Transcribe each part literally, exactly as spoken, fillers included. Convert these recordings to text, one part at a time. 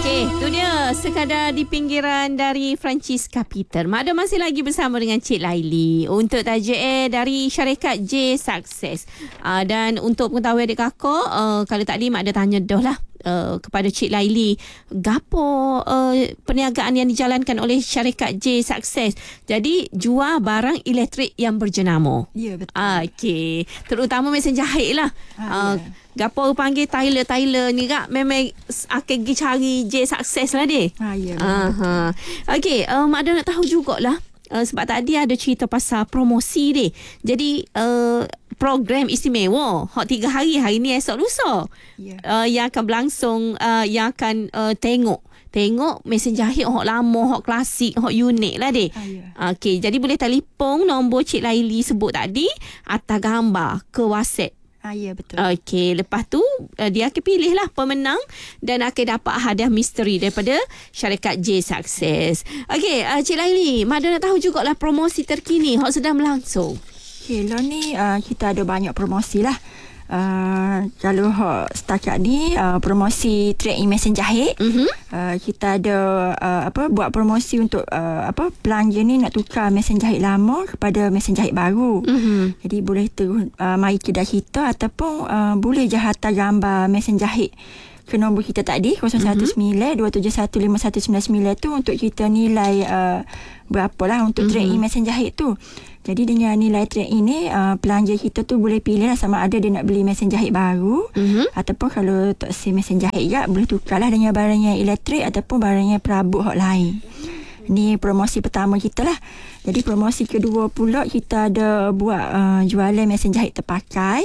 Okey, tu dia sekadar di pinggiran dari Francisca Peter. Mak Ada masih lagi bersama dengan Cik Laili untuk tajuk eh dari syarikat J Success. Uh, dan untuk mengetahui adik kakak, uh, kalau tadi Mak Ada tanya dah lah Uh, kepada Cik Laili, gapo uh, perniagaan yang dijalankan oleh syarikat J Success. Jadi jual barang elektrik yang berjenama. Ya, betul. Okey, terutama mesin jahit lah. Ha, uh, ya. Gapo panggil Tyler-Tyler ni kak, memang akan pergi cari J Success lah dia. Ha, ya. Aha. Okey, uh, Mak Ada nak tahu jugalah. Uh, sebab tadi ada cerita pasal promosi dia. Jadi uh, program istimewa hak tiga hari, hari ni esok lusa, Ya. uh, yang akan berlangsung, uh, yang akan uh, tengok tengok mesin jahit hak lama, hak klasik, hak unik lah deh. Ha, ya. Okey, jadi boleh telefon nombor Cik Laili sebut tadi atas gambar ke WhatsApp. Ha, ya, betul. Okey, lepas tu uh, dia akan pilih lah pemenang dan akan dapat hadiah misteri daripada syarikat J Success. Okey, uh, Cik Laili, Mak Ada nak tahu jugalah promosi terkini hak sedang berlangsung. Okay, lah ni uh, kita ada banyak promosi lah. Uh, kalau uh, setakat ni uh, promosi trade-in mesin jahit. Mhm. Uh, kita ada uh, apa buat promosi untuk uh, apa pelanggan ni nak tukar mesin jahit lama kepada mesin jahit baru. Mhm. Jadi boleh terus uh, mari kedai kita ataupun uh, boleh je hantar gambar mesin jahit ke nombor kita tadi kosong satu sembilan dua tujuh satu lima satu sembilan sembilan tu untuk kita nilai uh, berapalah untuk mm-hmm. trade-in mesin jahit tu. Jadi dengan nilai trade-in ni uh, pelanggan kita tu boleh pilih lah sama ada dia nak beli mesin jahit baru Mhm. ataupun kalau tak si mesin jahit ya boleh tukarlah dengan barang yang elektrik ataupun barang yang perabot hak lain. Ni promosi pertama kita lah. Jadi promosi kedua pula kita ada buat uh, jualan mesin jahit terpakai.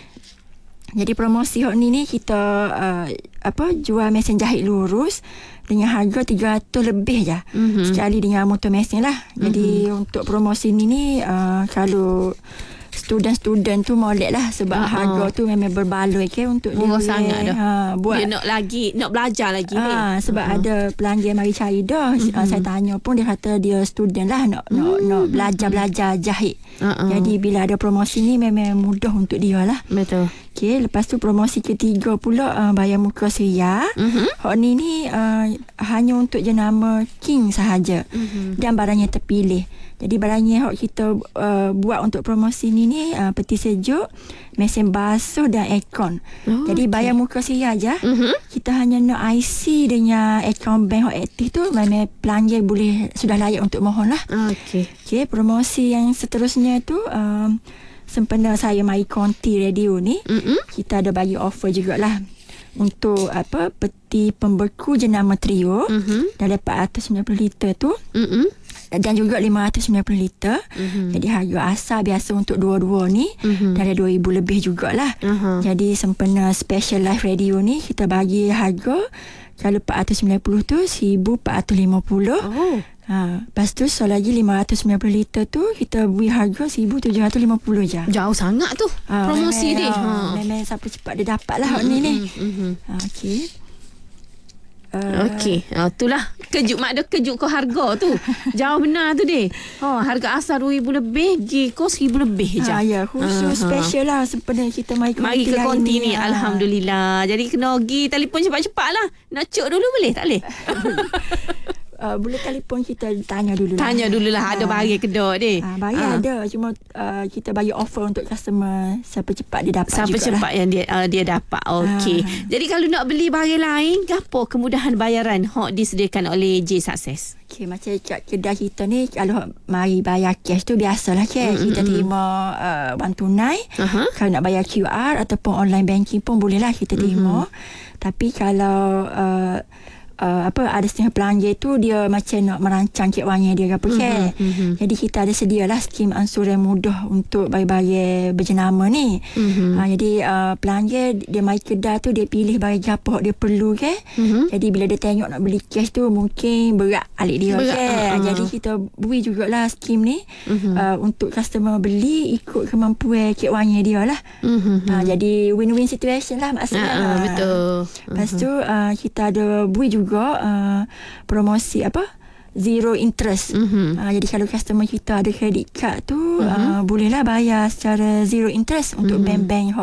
Jadi promosi hok ni ni kita uh, apa jual mesin jahit lurus dengan harga tiga ratus lebih je. Mhm. Sekali dengan motor mesin lah. Jadi Mhm. untuk promosi ni ni uh, kalau student-student tu molek lah sebab Uh-uh. harga tu memang berbaloi ke untuk Murah dia sangat dah. ha, buat. Dia nak lagi, nak belajar lagi ni. Ah, sebab Uh-huh. ada pelanggan mari cari dah. Mhm. Uh, saya tanya pun dia kata dia student lah nak nak Mhm. nak belajar-belajar jahit. Uh-uh. Jadi bila ada promosi ni memang mudah untuk dia lah. Betul. Okey, lepas tu promosi ketiga pula uh, bayar muka suria. Mhm. Hak ni ni uh, hanya untuk jenama King sahaja. Mhm. Dan barangnya terpilih. Jadi barangnya hak kita uh, buat untuk promosi ni ni uh, peti sejuk, mesin basuh dan aircon. Oh, Jadi okey. bayar muka suria aja. Mhm. Kita hanya nak I C dengan akaun bank hak aktif tu memang pelanggan boleh sudah layak untuk mohon lah. Okey. Okey, promosi yang seterusnya tu um, sempena saya mai konti radio ni, Mhm. kita ada bagi offer jugalah untuk apa peti pembeku jenama Trio Mhm. dalam empat ratus sembilan puluh liter tu Mhm. dan juga lima ratus sembilan puluh liter. Mhm. Jadi harga asal biasa untuk dua-dua ni Mhm. dalam dua ribu lebih jugalah. Aha. Jadi sempena special live radio ni kita bagi harga kalau empat ratus sembilan puluh tu seribu empat ratus lima puluh. Oh. Ha, lepas tu so lagi lima ratus sembilan puluh liter tu kita beri harga seribu tujuh ratus lima puluh je. Jauh sangat tu Ha, promosi memang, dia. ha. Memang siapa cepat dia dapat lah hak ni ni. Mhm. Ha, okey. Uh, Okey, uh, itulah kejut Mak Ada kejut kau harga tu. Jauh benar tu deh. Oh, harga asal dua ribu lebih, G kau seribu lebih je. Ha, ya, khusus Aha. special lah sempena kita mai konti Mari ke hari konti ni, Ha. alhamdulillah. Jadi kena pergi telefon cepat-cepat lah. Nak cuk dulu boleh tak boleh? Uh, boleh telefon kita tanya dulu lah. Tanya dululah ada barang kedok deh. Ha, barang Ha. ada cuma uh, kita bagi offer untuk customer siapa cepat dia dapat Sampai jugalah. cepat yang dia uh, dia dapat. Okey. Ah. Jadi kalau nak beli barang lain, gapo kemudahan bayaran hok disediakan oleh J Success? Okey, macam kat kedai kita ni kalau mari bayar cash tu biasalah cash. Mm, Kita mm, terima uh, wang tunai. Aha. Kalau nak bayar Q R ataupun online banking pun bolehlah kita terima. Mm-hmm. Tapi kalau uh, Uh, apa ada setengah pelanggan tu dia macam nak merancang kek wangnya dia ke apa ke. mhm. Jadi kita ada sedialah skim ansuran mudah untuk bayar-bayar berjenama ni. Mhm. Uh, jadi uh, pelanggan dia mai kedai tu dia pilih barang apa dia perlu ke. Mhm. Jadi bila dia tengok nak beli cash tu mungkin berat alik dia Berat, ke. uh-uh. Jadi kita beri jugalah skim ni Mhm. uh, untuk customer beli ikut kemampuan kek wangnya dia lah. Mhm. Uh, jadi win-win situation lah maksudnya. Ah, ah, betul. Lepas tu uh, kita ada bui juga uh, promosi apa zero interest. Mhm. Uh, jadi kalau customer kita ada credit card tu Mhm. uh, bolehlah bayar secara zero interest untuk Mhm. bank-bank hok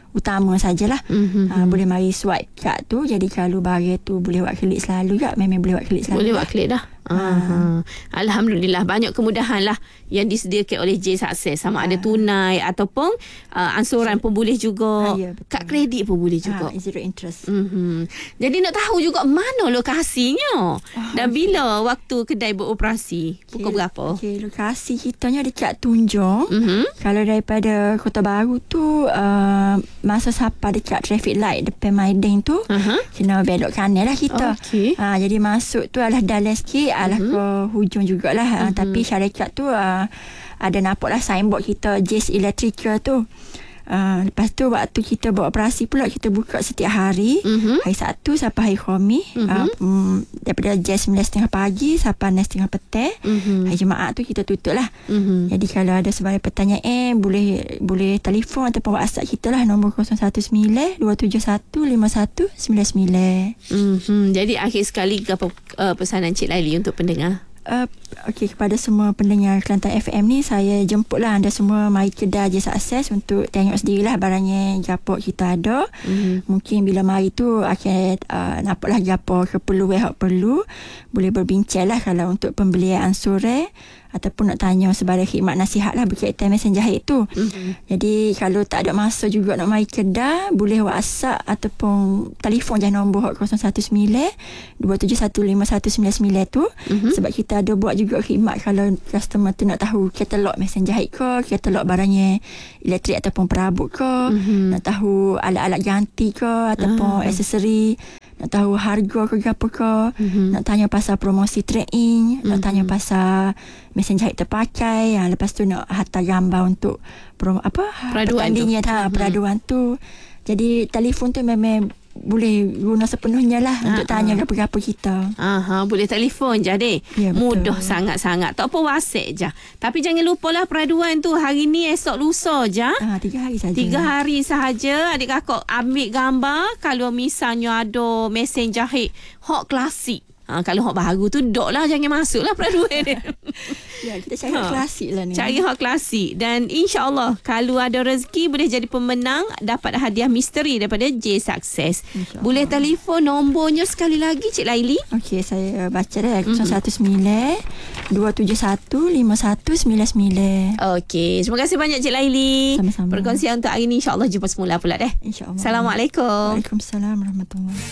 utama sajalah. Mm-hmm. Uh, boleh mari swipe kad tu. Jadi kalau barang tu boleh buat klik selalu juga. Memang boleh buat klik selalu. Boleh buat klik dah. Uh-huh. Alhamdulillah, banyak kemudahan lah yang disediakan oleh J Success. Sama uh. ada tunai ataupun uh, ansuran pun boleh juga. Uh, ya, kad kredit pun boleh juga. Uh, zero interest. Uh-huh. Jadi nak tahu juga mana lokasinya uh, dan bila waktu kedai beroperasi. Pukul okay, berapa? Okay, lokasi kitanya dekat Tunjong. Uh-huh. Kalau daripada Kota Baru tu uh, masa siapa dekat traffic light depan Maidin tu, uh-huh. kena belok kanan lah kita. Okay. Uh, jadi masuk tu adalah dalam sikit, alah uh-huh. ke hujung jugalah. Uh-huh. Uh, tapi syarikat tu uh, ada nampak lah signboard kita Jazz Electrical tu. Uh, lepas tu waktu kita buat operasi pula, kita buka setiap hari. Uh-huh. Hari Sabtu sampai hari Khamis. Uh-huh. Uh, um, daripada jam sembilan tiga puluh pagi sampai enam tiga puluh petang. Uh-huh. Hari Jumaat tu kita tutup lah. Uh-huh. Jadi kalau ada sebarang pertanyaan, boleh boleh telefon ataupun WhatsApp kita lah, nombor kosong satu sembilan dua tujuh satu lima satu sembilan sembilan. Uh-huh. Jadi akhir sekali apa uh, pesanan Cik Laili untuk pendengar? Uh, Okey, kepada semua pendengar Kelantan F M ni, saya jemputlah anda semua mari kedai J Success untuk tengok sendirilah barangnya gapo kita ada. Mm-hmm. Mungkin bila mari tu akan uh, nampaklah gapo keperluan hak perlu. Boleh berbincang lah kalau untuk pembelian ansuran ataupun nak tanya sebarang khidmat nasihat lah berkaitan mesin jahit tu. Mm-hmm. Jadi kalau tak ada masa juga nak mari kedai, boleh WhatsApp ataupun telefon je nombor kosong satu sembilan dua tujuh satu lima satu sembilan sembilan tu. Mm-hmm. Sebab kita ada buat juga khidmat kalau customer tu nak tahu katalog mesin jahit ke, katalog barangnya elektrik ataupun perabot ke, mm-hmm. nak tahu alat-alat ganti ke ataupun uh-huh. aksesori, nak tahu harga ke apa ke, mm-hmm. nak tanya pasal promosi trade-in, mm-hmm. nak tanya pasal mesin jahit terpakai, ha, lepas tu nak hantar gambar untuk promo, apa peraduan tu, ha, mm-hmm. peraduan tu. Jadi telefon tu memang boleh guna sepenuhnya lah uh-huh. untuk tanya apa-apa kita. Aha, boleh telefon je deh. Ya, mudah sangat-sangat. Tak apa, WhatsApp je. Tapi jangan lupalah peraduan tu hari ni, esok, lusa je. Ah, tiga hari saja. Tiga hari sahaja. Adik kakak ambil gambar. Kalau misalnya ada mesin jahit hot klasik. Ha, kalau hot baru tu dok lah, jangan masuk lah peraduan dia. Ya, kita cari hot ha. klasik lah ni. Cari hot klasik. Dan insyaAllah kalau ada rezeki boleh jadi pemenang, dapat hadiah misteri daripada J Success. Boleh telefon nombornya sekali lagi Cik Laili. Okey, saya baca dah. kosong satu sembilan dua tujuh satu lima satu sembilan sembilan. Okey, terima kasih banyak Cik Laili. Sama-sama. Perkongsian untuk hari ni, insyaAllah jumpa semula pula deh. InsyaAllah. Assalamualaikum. Waalaikumsalam warahmatullahi.